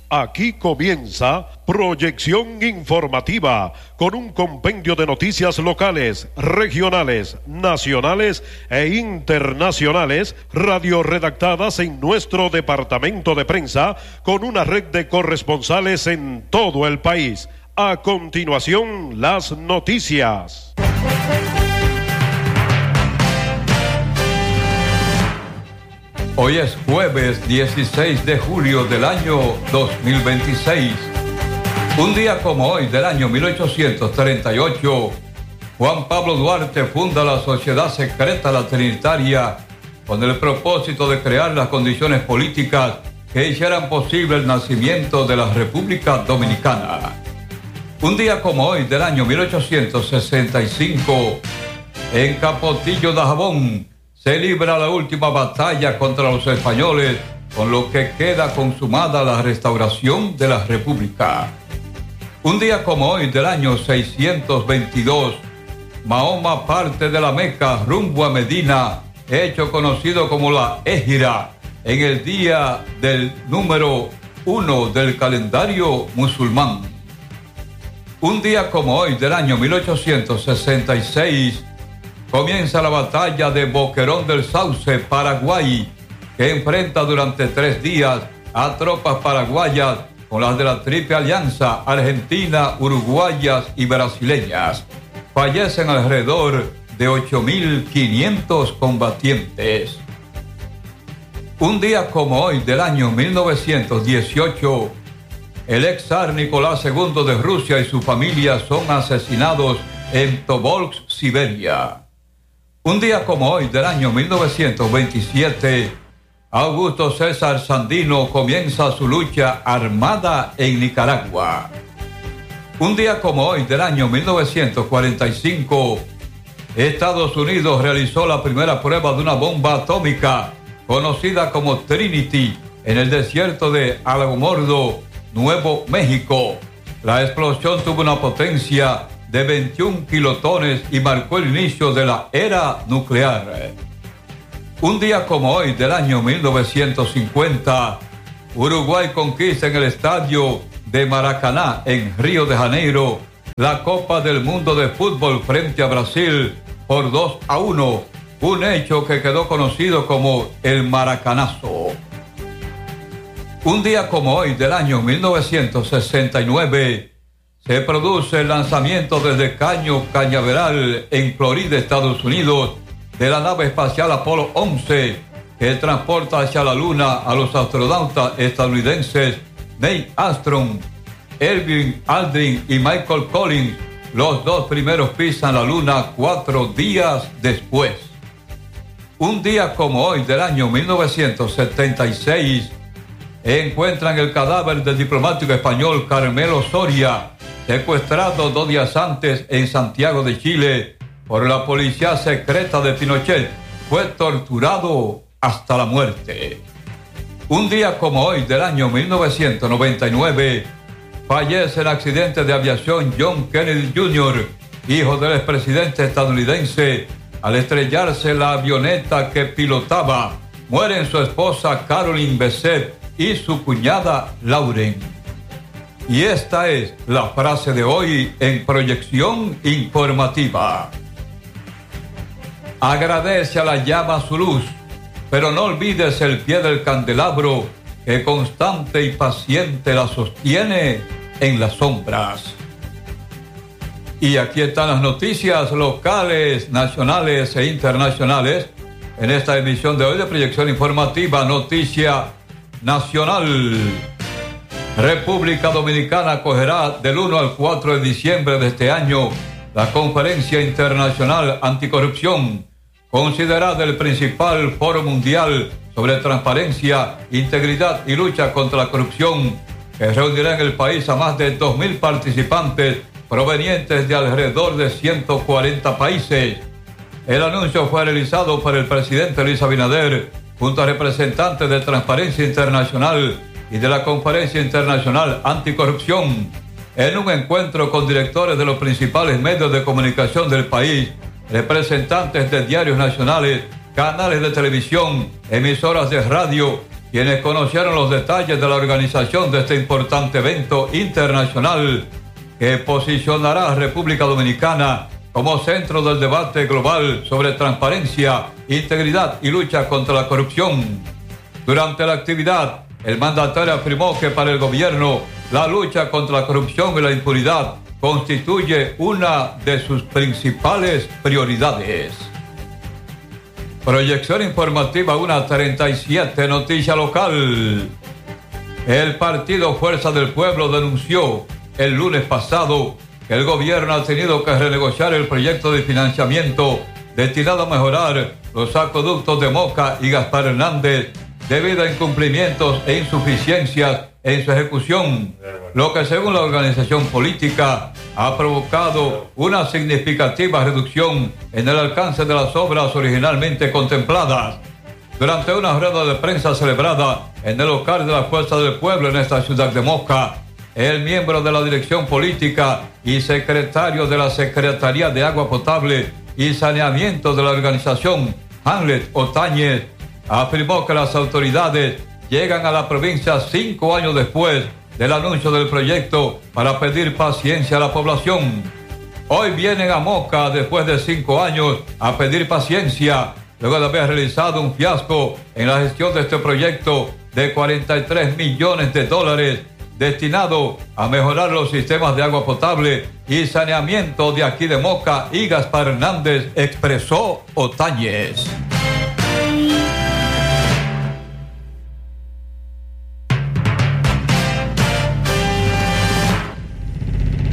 Aquí comienza Proyección Informativa, con un compendio de noticias locales, regionales, nacionales e internacionales, radioredactadas en nuestro departamento de prensa, con una red de corresponsales en todo el país. A continuación, las noticias. Hoy es jueves 16 de julio del año 2026. Un día como hoy del año 1838, Juan Pablo Duarte funda la Sociedad Secreta La Trinitaria con el propósito de crear las condiciones políticas que hicieran posible el nacimiento de la República Dominicana. Un día como hoy del año 1865, en Capotillo de Jabón, se libra la última batalla contra los españoles, con lo que queda consumada la restauración de la República. Un día como hoy del año 622, Mahoma parte de la Meca rumbo a Medina, hecho conocido como la Égira, en el día del número 1 del calendario musulmán. Un día como hoy del año 1866, comienza la batalla de Boquerón del Sauce, Paraguay, que enfrenta durante 3 días a tropas paraguayas con las de la Triple Alianza, argentina, uruguayas y brasileñas. Fallecen alrededor de 8.500 combatientes. Un día como hoy del año 1918, el ex zar Nicolás II de Rusia y su familia son asesinados en Tobolsk, Siberia. Un día como hoy del año 1927, Augusto César Sandino comienza su lucha armada en Nicaragua. Un día como hoy del año 1945, Estados Unidos realizó la primera prueba de una bomba atómica conocida como Trinity en el desierto de Alamogordo, Nuevo México. La explosión tuvo una potencia de 21 kilotones y marcó el inicio de la era nuclear. Un día como hoy del año 1950, Uruguay conquista en el estadio de Maracaná, en Río de Janeiro, la Copa del Mundo de Fútbol frente a Brasil por 2-1, un hecho que quedó conocido como el Maracanazo. Un día como hoy del año 1969, se produce el lanzamiento desde Caño Cañaveral, en Florida, Estados Unidos, de la nave espacial Apolo 11, que transporta hacia la Luna a los astronautas estadounidenses Neil Armstrong, Edwin Aldrin y Michael Collins. Los 2 primeros pisan la Luna 4 días después. Un día como hoy del año 1976, encuentran el cadáver del diplomático español Carmelo Soria, secuestrado 2 días antes en Santiago de Chile por la policía secreta de Pinochet. Fue torturado hasta la muerte. Un día como hoy del año 1999, fallece en accidente de aviación John Kennedy Jr., hijo del expresidente estadounidense, al estrellarse la avioneta que pilotaba. Mueren su esposa Caroline Bessette y su cuñada Lauren. Y esta es la frase de hoy en Proyección Informativa. Agradece a la llama su luz, pero no olvides el pie del candelabro que constante y paciente la sostiene en las sombras. Y aquí están las noticias locales, nacionales e internacionales en esta emisión de hoy de Proyección Informativa. Noticia nacional. República Dominicana acogerá del 1 al 4 de diciembre de este año la Conferencia Internacional Anticorrupción, considerada el principal foro mundial sobre transparencia, integridad y lucha contra la corrupción, que reunirá en el país a más de 2.000 participantes provenientes de alrededor de 140 países. El anuncio fue realizado por el presidente Luis Abinader junto a representantes de Transparencia Internacional y de la Conferencia Internacional Anticorrupción, en un encuentro con directores de los principales medios de comunicación del país, representantes de diarios nacionales, canales de televisión, emisoras de radio quienes conocieron los detalles de la organización de este importante evento internacional que posicionará a República Dominicana como centro del debate global sobre transparencia, integridad y lucha contra la corrupción. Durante la actividad, el mandatario afirmó que para el gobierno la lucha contra la corrupción y la impunidad constituye una de sus principales prioridades. Proyección informativa 1:37, noticia local. El partido Fuerza del Pueblo denunció el lunes pasado que el gobierno ha tenido que renegociar el proyecto de financiamiento destinado a mejorar los acueductos de Moca y Gaspar Hernández debido a incumplimientos e insuficiencias en su ejecución, lo que según la organización política ha provocado una significativa reducción en el alcance de las obras originalmente contempladas. Durante una rueda de prensa celebrada en el local de la Fuerza del Pueblo en esta ciudad de Moca, el miembro de la dirección política y secretario de la Secretaría de Agua Potable y Saneamiento de la organización, Hamlet Otañez, afirmó que las autoridades llegan a la provincia 5 años después del anuncio del proyecto para pedir paciencia a la población. Hoy vienen a Moca después de 5 años a pedir paciencia, luego de haber realizado un fiasco en la gestión de este proyecto de $43 millones destinado a mejorar los sistemas de agua potable y saneamiento de aquí de Moca y Gaspar Hernández, expresó Otañez.